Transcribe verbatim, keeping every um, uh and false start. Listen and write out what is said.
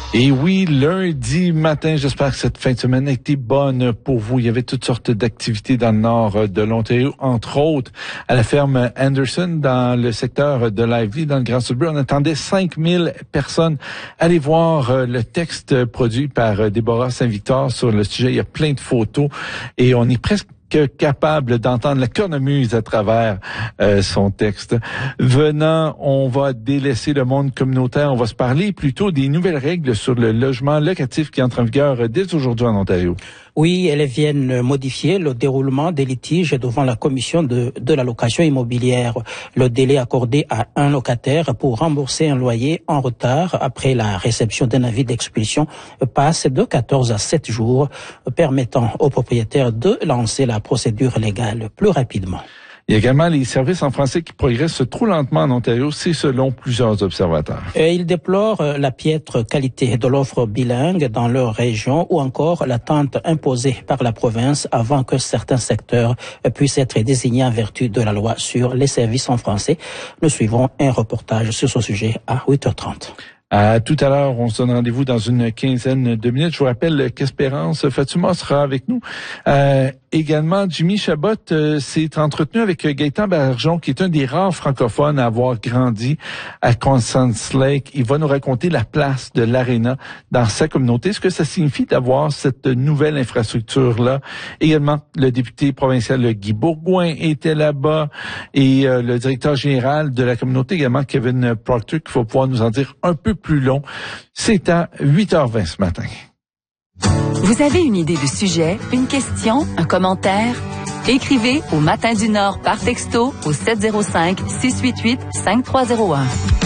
Et oui, lundi matin, j'espère que cette fin de semaine a été bonne pour vous. Il y avait toutes sortes d'activités dans le nord de l'Ontario, entre autres à la ferme Anderson, dans le secteur de Lively, dans le Grand Sudbury. On attendait cinq mille personnes. Allez voir le texte produit par Déborah Saint-Victor sur le sujet. Il y a plein de photos et on est presque capable d'entendre la cornemuse à travers euh, son texte. Venant, on va délaisser le monde communautaire. On va se parler plutôt des nouvelles règles sur le logement locatif qui entrent en vigueur dès aujourd'hui en Ontario. Oui, elles viennent modifier le déroulement des litiges devant la commission de, de la location immobilière. Le délai accordé à un locataire pour rembourser un loyer en retard après la réception d'un avis d'expulsion passe de quatorze à sept jours, permettant aux propriétaires de lancer la procédure légale plus rapidement. Il y a également les services en français qui progressent trop lentement en Ontario, c'est selon plusieurs observateurs. Et ils déplorent la piètre qualité de l'offre bilingue dans leur région ou encore l'attente imposée par la province avant que certains secteurs puissent être désignés en vertu de la loi sur les services en français. Nous suivons un reportage sur ce sujet à huit heures trente. À tout à l'heure, on se donne rendez-vous dans une quinzaine de minutes. Je vous rappelle qu'Espérance Fatuma sera avec nous. Euh, également, Jimmy Chabot euh, s'est entretenu avec Gaëtan Bergeron, qui est un des rares francophones à avoir grandi à Constance Lake. Il va nous raconter la place de l'Arena dans sa communauté, ce que ça signifie d'avoir cette nouvelle infrastructure-là. Également, le député provincial Guy Bourgouin était là-bas et euh, le directeur général de la communauté également, Kevin Proctor, qui va pouvoir nous en dire un peu plus long. C'est à huit heures vingt ce matin. Vous avez une idée de sujet, une question, un commentaire? Écrivez au Matin du Nord par texto au sept zéro cinq, six huit huit, cinq trois zéro un.